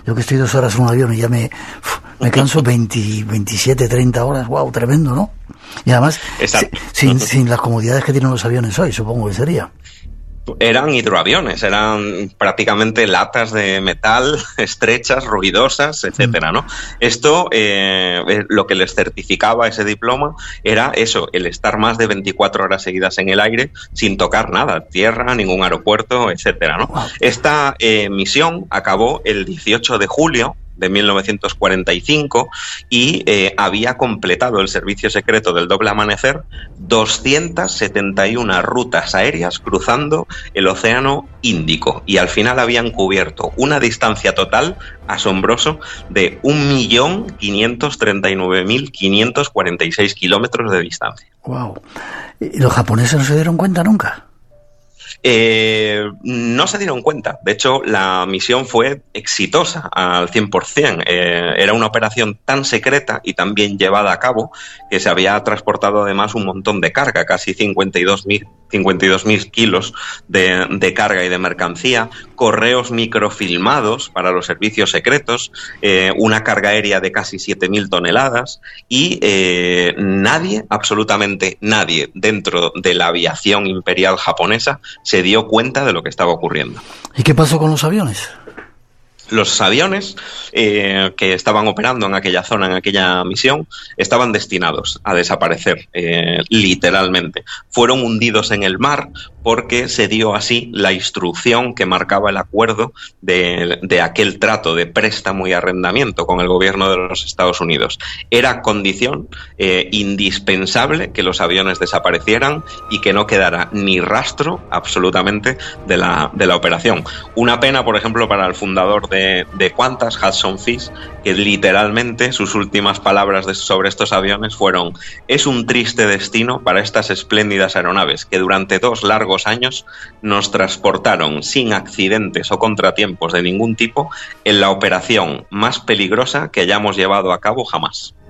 Yo que estoy 2 horas en un avión y ya me canso 27, 30 horas, wow, tremendo, ¿no? Y además, sin las comodidades que tienen los aviones hoy, supongo que sería. Eran hidroaviones, eran prácticamente latas de metal estrechas, ruidosas, etcétera, ¿no? Esto, lo que les certificaba ese diploma era eso, el estar más de 24 horas seguidas en el aire sin tocar nada, tierra, ningún aeropuerto, etcétera, ¿no? Wow. Esta misión acabó el 18 de julio de 1945 y había completado el servicio secreto del doble amanecer 271 rutas aéreas cruzando el Océano Índico, y al final habían cubierto una distancia total, asombroso, de 1.539.546 kilómetros de distancia. Wow. ¿Y los japoneses no se dieron cuenta nunca? No se dieron cuenta. De hecho, la misión fue exitosa al 100%. Era una operación tan secreta y tan bien llevada a cabo que se había transportado además un montón de carga, casi 52.000 kilos de carga y de mercancía, correos microfilmados para los servicios secretos, una carga aérea de casi 7.000 toneladas y nadie, absolutamente nadie, dentro de la aviación imperial japonesa se dio cuenta de lo que estaba ocurriendo. ¿Y qué pasó con los aviones? Los aviones que estaban operando en aquella zona, en aquella misión, estaban destinados a desaparecer, literalmente. Fueron hundidos en el mar porque se dio así la instrucción que marcaba el acuerdo de aquel trato de préstamo y arrendamiento con el gobierno de los Estados Unidos. Era condición indispensable que los aviones desaparecieran y que no quedara ni rastro absolutamente de la operación. Una pena, por ejemplo, para el fundador de Qantas, Hudson Fish, que literalmente sus últimas palabras sobre estos aviones fueron: es un triste destino para estas espléndidas aeronaves que durante 2 largos años nos transportaron sin accidentes o contratiempos de ningún tipo en la operación más peligrosa que hayamos llevado a cabo jamás.